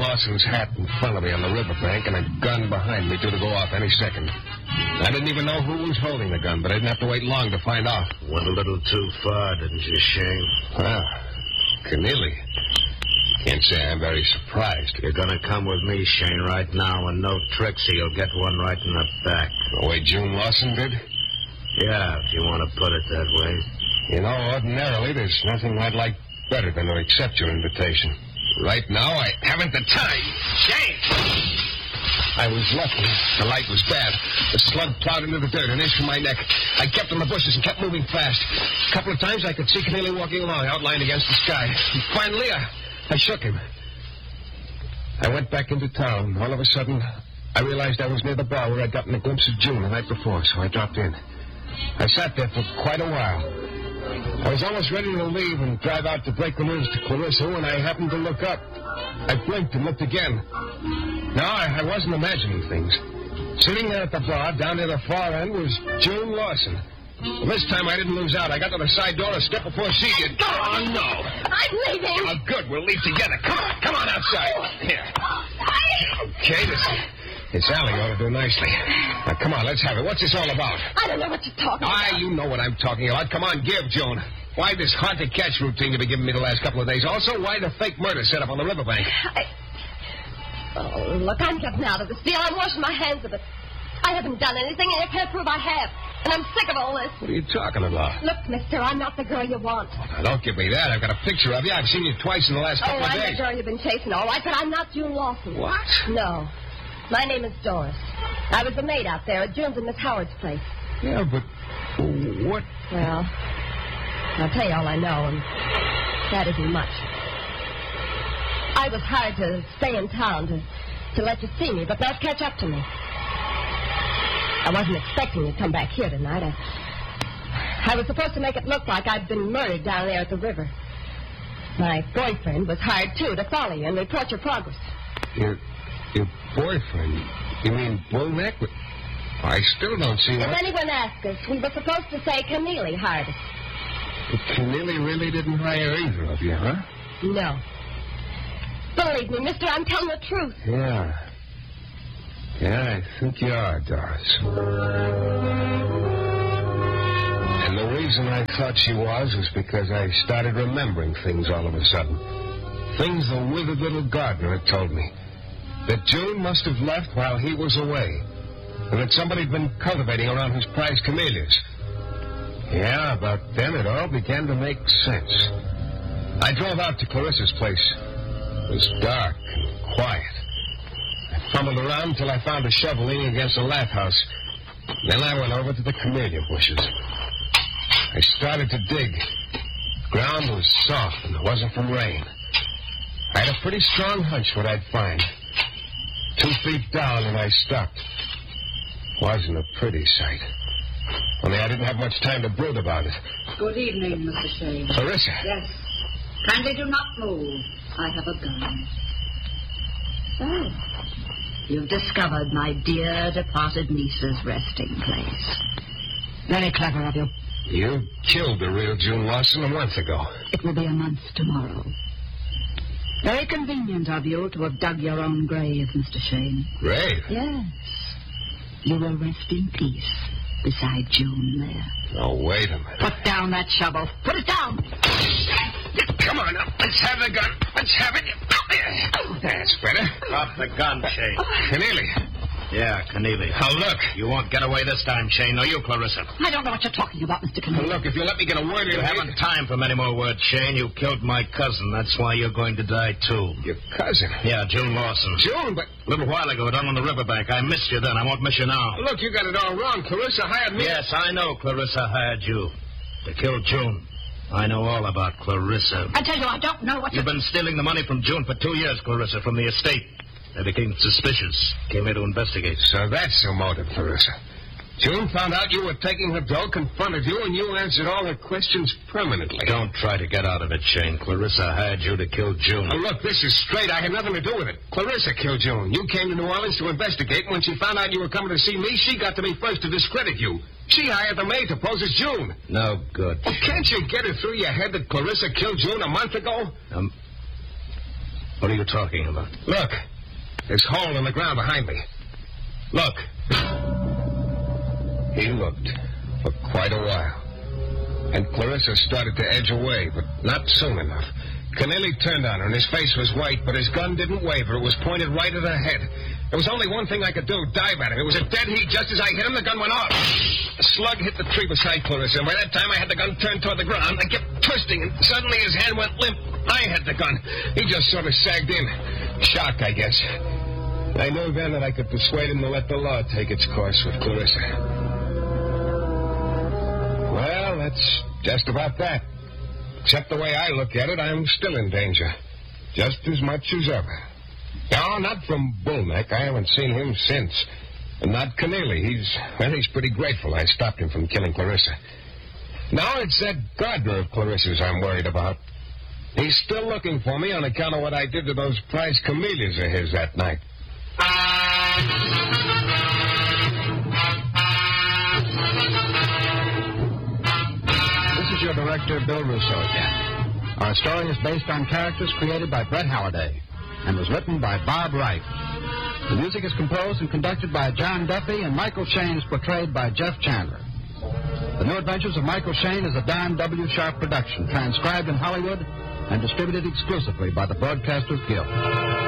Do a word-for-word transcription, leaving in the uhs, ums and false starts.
Lawson's hat in front of me on the riverbank and a gun behind me due to go off any second. I didn't even know who was holding the gun, but I didn't have to wait long to find out. Went a little too far, didn't you, Shane? Well, Keneally. Can't say I'm very surprised. You're going to come with me, Shane, right now, and no tricks, or you'll get one right in the back. The way June Lawson did? Yeah, if you want to put it that way. You know, ordinarily, there's nothing I'd like better than to accept your invitation. Right now, I haven't the time. Shane! I was lucky. The light was bad. The slug plowed into the dirt an inch from my neck. I kept in the bushes and kept moving fast. A couple of times I could see Keneally walking along, outlined against the sky. And finally, I, I shook him. I went back into town. All of a sudden, I realized I was near the bar where I'd gotten a glimpse of June the night before, so I dropped in. I sat there for quite a while. I was almost ready to leave and drive out to break the news to Clarissa when I happened to look up. I blinked and looked again. No, I, I wasn't imagining things. Sitting there at the bar, down near the far end, was June Lawson. Well, this time I didn't lose out. I got to the side door a step before she did. Oh, no. I'm leaving. Oh, good. We'll leave together. Come on. Come on outside. Here. Okay, this, this alley ought to do nicely. Now, come on, let's have it. What's this all about? I don't know what you're talking Ah, about. you know what I'm talking about. Come on, give, June. Why this hard-to-catch routine you've been giving me the last couple of days? Also, why the fake murder set up on the riverbank? I... Oh, look, I'm getting out of this deal. I'm washing my hands of it. I haven't done anything, and you can't prove I have. And I'm sick of all this. What are you talking about? Look, mister, I'm not the girl you want. Oh, now, don't give me that. I've got a picture of you. I've seen you twice in the last couple oh, of I'm days. the girl you've been chasing, all right, but I'm not June Lawson. What? No. My name is Doris. I was the maid out there at June's and Miss Howard's place. Yeah, but what? Well, I'll tell you all I know, and that isn't much. I was hired to stay in town to, to let you see me, but not catch up to me. I wasn't expecting you to come back here tonight. I, I was supposed to make it look like I'd been murdered down there at the river. My boyfriend was hired, too, to follow you and report your progress. Your, your boyfriend? You mean Bullneck? I still don't see If what... anyone asks us, we were supposed to say Keneally hired us. But Keneally really didn't hire either of you, huh? No. Believe me, mister, I'm telling the truth. Yeah. Yeah, I think you are, Doris. And the reason I thought she was was because I started remembering things all of a sudden. Things the withered little gardener had told me. That June must have left while he was away. And that somebody had been cultivating around his prized camellias. Yeah, about then it all began to make sense. I drove out to Clarissa's place. It was dark and quiet. I fumbled around until I found a shovel leaning against the lath house. Then I went over to the camellia bushes. I started to dig. The ground was soft and it wasn't from rain. I had a pretty strong hunch what I'd find. Two feet down and I stopped. Wasn't a pretty sight. Only I didn't have much time to brood about it. Good evening, Mister Shane. Clarissa. Yes. Kindly do not move. I have a gun. Oh. You've discovered my dear departed niece's resting place. Very clever of you. You killed the real June Lawson a month ago. It will be a month tomorrow. Very convenient of you to have dug your own grave, Mister Shane. Grave? Yes. You will rest in peace beside June there. Oh, wait a minute. Put down that shovel. Put it down. Come on now. Let's have the gun. Let's have it. That's better. Drop the gun, Shane. Keneally. Yeah, Keneally. Now, look. You won't get away this time, Shane, nor you, Clarissa. I don't know what you're talking about, Mister Now, Keneally. look, if you let me get a word in... You haven't time for many more words, Shane. You killed my cousin. That's why you're going to die, too. Your cousin? Yeah, June Lawson. June, but... A little while ago, down on the riverbank. I missed you then. I won't miss you now. Look, you got it all wrong. Clarissa hired me... Yes, I know Clarissa hired you to kill June. I know all about Clarissa. I tell you, I don't know what You've you're... been stealing the money from June for two years, Clarissa, from the estate. They became suspicious. Came here to investigate. So that's the motive, Clarissa. June found out you were taking her dough, confronted you, and you answered all her questions permanently. Don't try to get out of it, Shane. Clarissa hired you to kill June. Now, look, this is straight. I had nothing to do with it. Clarissa killed June. You came to New Orleans to investigate, and when she found out you were coming to see me, she got to me first to discredit you. She hired the maid to pose as June. No good. Well, can't you get it through your head that Clarissa killed June a month ago? Um, What are you talking about? Look. This hole in the ground behind me. Look. He looked for quite a while. And Clarissa started to edge away, but not soon enough. Keneally turned on her, and his face was white, but his gun didn't waver. It was pointed right at her head. There was only one thing I could do, dive at him. It was a dead heat. Just as I hit him, the gun went off. A slug hit the tree beside Clarissa, and by that time I had the gun turned toward the ground. I kept twisting, and suddenly his hand went limp. I had the gun. He just sort of sagged in. Shock, I guess. I knew then that I could persuade him to let the law take its course with Clarissa. Well, that's just about that. Except the way I look at it, I'm still in danger. Just as much as ever. No, not from Bullneck. I haven't seen him since. And not Keneally. He's, well, he's pretty grateful I stopped him from killing Clarissa. Now it's that Gardner of Clarissa's I'm worried about. He's still looking for me on account of what I did to those prize camellias of his that night. This is your director, Bill Russo, again. Our story is based on characters created by Brett Halliday and was written by Bob Wright. The music is composed and conducted by John Duffy, and Michael Shane is portrayed by Jeff Chandler. The New Adventures of Michael Shane is a Don W. Sharp production, transcribed in Hollywood and distributed exclusively by the Broadcasters Guild.